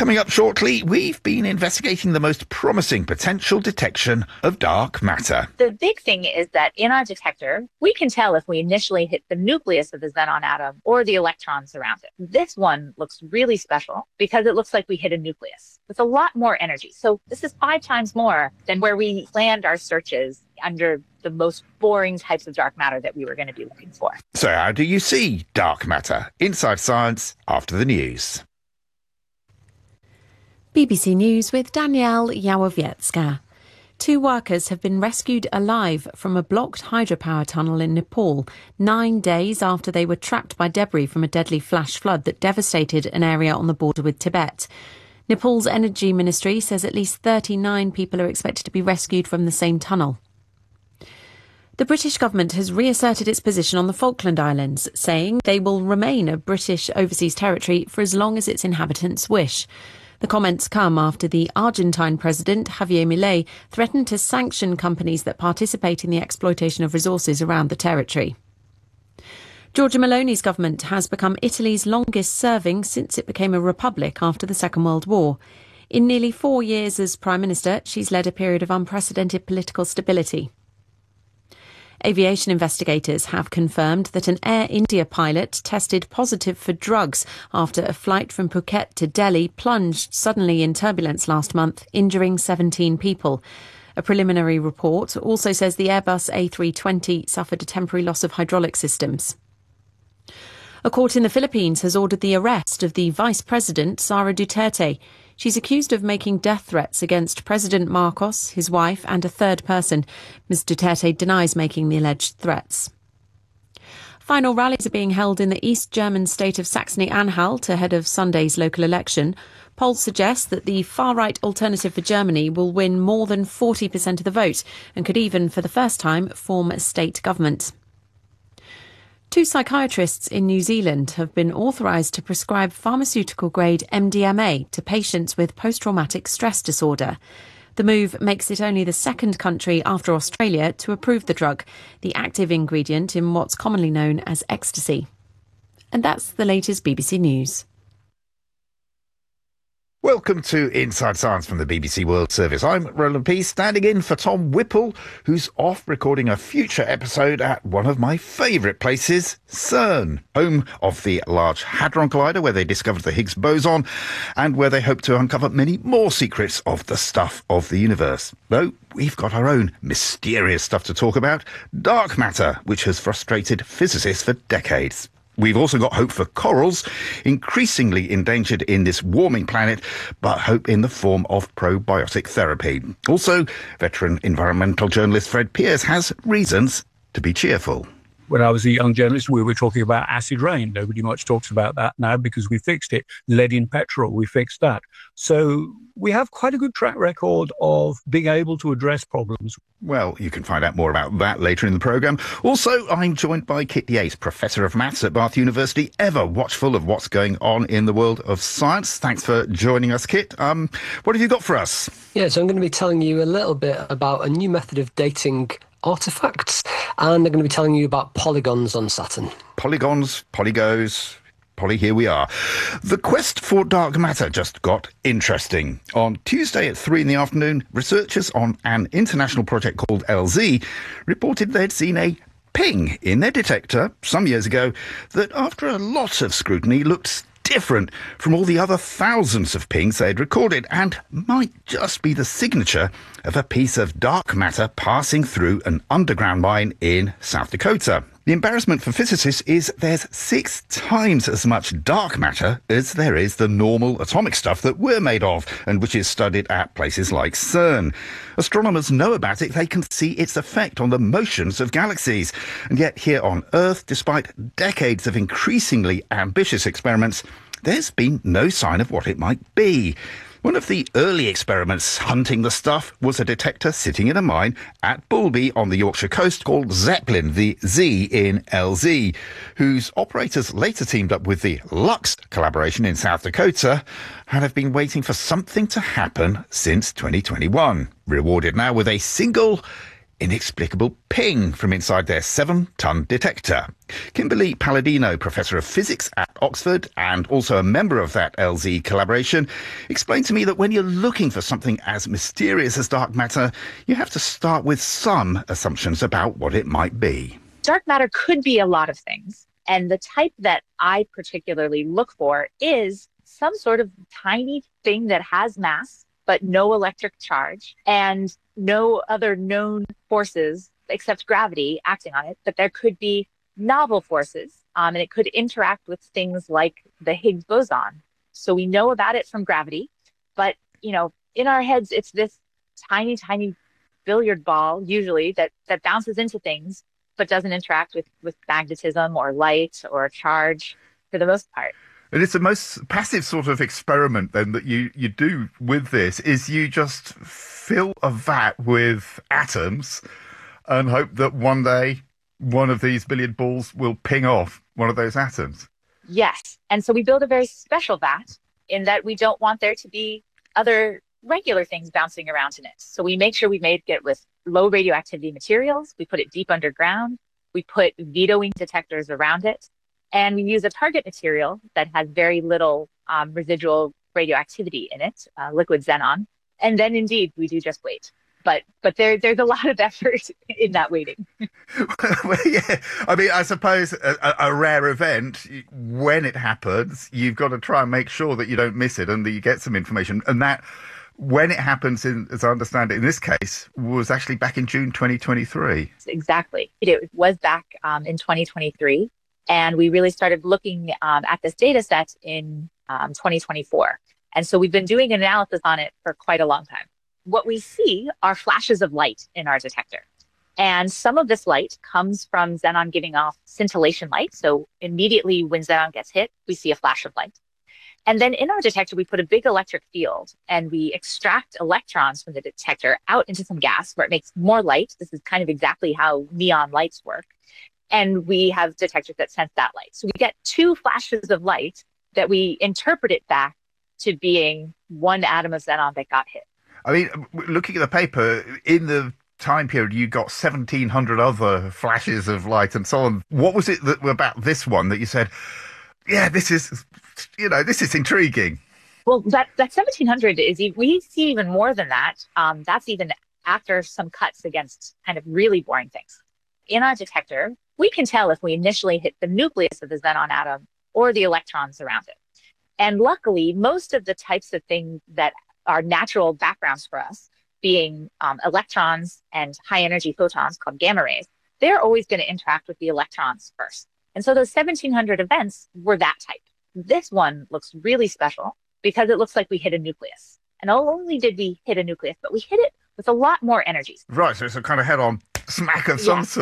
Coming up shortly, we've been investigating the most promising potential detection of dark matter. The big thing is that in our detector, we can tell if we initially hit the nucleus of the xenon atom or the electrons around it. This one looks really special because it looks like we hit a nucleus with a lot more energy. So this is 5 times more than where we planned our searches under the most boring types of dark matter that we were going to be looking for. So how do you see dark matter? Inside Science after the news. BBC News with Danielle Yawowiecka. 2 workers have been rescued alive from a blocked hydropower tunnel in Nepal 9 days after they were trapped by debris from a deadly flash flood that devastated an area on the border with Tibet. Nepal's Energy Ministry says at least 39 people are expected to be rescued from the same tunnel. The British government has reasserted its position on the Falkland Islands, saying they will remain a British overseas territory for as long as its inhabitants wish. The comments come after the Argentine president, Javier Milei, threatened to sanction companies that participate in the exploitation of resources around the territory. Giorgia Meloni's government has become Italy's longest serving since it became a republic after the Second World War. In nearly 4 years as Prime Minister, she's led a period of unprecedented political stability. Aviation investigators have confirmed that an Air India pilot tested positive for drugs after a flight from Phuket to Delhi plunged suddenly in turbulence last month, injuring 17 people. A preliminary report also says the Airbus A320 suffered a temporary loss of hydraulic systems. A court in the Philippines has ordered the arrest of the Vice President, Sara Duterte. She's accused of making death threats against President Marcos, his wife and a third person. Ms Duterte denies making the alleged threats. Final rallies are being held in the East German state of Saxony-Anhalt ahead of Sunday's local election. Polls suggest that the far-right Alternative for Germany will win more than 40% of the vote and could even, for the first time, form a state government. 2 psychiatrists in New Zealand have been authorised to prescribe pharmaceutical-grade MDMA to patients with post-traumatic stress disorder. The move makes it only the second country after Australia to approve the drug, the active ingredient in what's commonly known as ecstasy. And that's the latest BBC News. Welcome to Inside Science from the BBC World Service. I'm Roland Pease, standing in for Tom Whipple, who's off recording a future episode at one of my favourite places, CERN, home of the Large Hadron Collider, where they discovered the Higgs boson, and where they hope to uncover many more secrets of the stuff of the universe. Though we've got our own mysterious stuff to talk about, dark matter, which has frustrated physicists for decades. We've also got hope for corals, increasingly endangered in this warming planet, but hope in the form of probiotic therapy. Also, veteran environmental journalist Fred Pearce has reasons to be cheerful. When I was a young journalist, we were talking about acid rain. Nobody much talks about that now because we fixed it. Lead in petrol, we fixed that. So we have quite a good track record of being able to address problems. Well, you can find out more about that later in the programme. Also, I'm joined by Kit Yates, Professor of Maths at Bath University, ever watchful of what's going on in the world of science. Thanks for joining us, Kit. What have you got for us? Yeah, so I'm going to be telling you a little bit about a new method of dating artefacts, and they're going to be telling you about polygons on Saturn. Polygons, polygos, Polly, here we are. The quest for dark matter just got interesting. On Tuesday at 3 in the afternoon, researchers on an international project called LZ reported they'd seen a ping in their detector some years ago that, after a lot of scrutiny, looked different from all the other thousands of pings they'd recorded and might just be the signature of a piece of dark matter passing through an underground mine in South Dakota. The embarrassment for physicists is there's 6 times as much dark matter as there is the normal atomic stuff that we're made of and which is studied at places like CERN. Astronomers know about it. They can see its effect on the motions of galaxies. And yet here on Earth, despite decades of increasingly ambitious experiments, there's been no sign of what it might be. One of the early experiments hunting the stuff was a detector sitting in a mine at Boulby on the Yorkshire coast called Zeppelin, the Z in LZ, whose operators later teamed up with the Lux collaboration in South Dakota and have been waiting for something to happen since 2021. Rewarded now with a single inexplicable ping from inside their 7-ton detector. Kimberly Palladino, Professor of Physics at Oxford and also a member of that LZ collaboration, explained to me that when you're looking for something as mysterious as dark matter, you have to start with some assumptions about what it might be. Dark matter could be a lot of things. And the type that I particularly look for is some sort of tiny thing that has mass, but no electric charge and no other known forces except gravity acting on it. But there could be novel forces, and it could interact with things like the Higgs boson. So we know about it from gravity, but, in our heads, it's this tiny, tiny billiard ball, usually, that bounces into things, but doesn't interact with magnetism or light or charge for the most part. And it's the most passive sort of experiment then that you do with this is you just fill a vat with atoms and hope that one day one of these billiard balls will ping off one of those atoms. Yes. And so we build a very special vat in that we don't want there to be other regular things bouncing around in it. So we make sure we make it with low radioactivity materials. We put it deep underground. We put vetoing detectors around it. And we use a target material that has very little residual radioactivity in it, liquid xenon. And then indeed, we do just wait. But there's a lot of effort in that waiting. Well, yeah. I mean, I suppose a rare event, when it happens, you've got to try and make sure that you don't miss it and that you get some information. And that, when it happens, as I understand it, in this case, was actually back in June 2023. Exactly. It was back in 2023. And we really started looking at this data set in 2024. And so we've been doing an analysis on it for quite a long time. What we see are flashes of light in our detector. And some of this light comes from xenon giving off scintillation light. So immediately when xenon gets hit, we see a flash of light. And then in our detector, we put a big electric field and we extract electrons from the detector out into some gas where it makes more light. This is kind of exactly how neon lights work. And we have detectors that sense that light. So we get 2 flashes of light that we interpret it back to being one atom of xenon that got hit. I mean, looking at the paper, in the time period, you got 1,700 other flashes of light and so on. What was it about this one that you said, yeah, this is intriguing? Well, that 1,700 we see even more than that. That's even after some cuts against kind of really boring things. In our detector, we can tell if we initially hit the nucleus of the xenon atom or the electrons around it. And luckily, most of the types of things that are natural backgrounds for us, being electrons and high energy photons called gamma rays, they're always going to interact with the electrons first. And so those 1,700 events were that type. This one looks really special because it looks like we hit a nucleus. And not only did we hit a nucleus, but we hit it with a lot more energies. Right, so it's a kind of head-on smack of some sort.